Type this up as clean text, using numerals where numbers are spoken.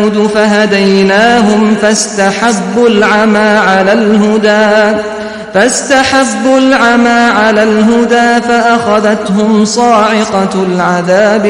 فهديناهم فاستحبوا العمى على الهدى فأخذتهم صاعقة العذاب